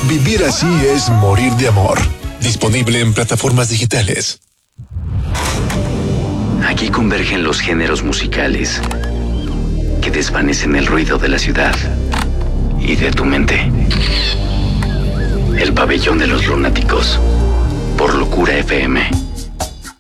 Vivir así es morir de amor. Disponible en plataformas digitales. Aquí convergen los géneros musicales que desvanecen el ruido de la ciudad y de tu mente. El pabellón de los lunáticos por Locura FM.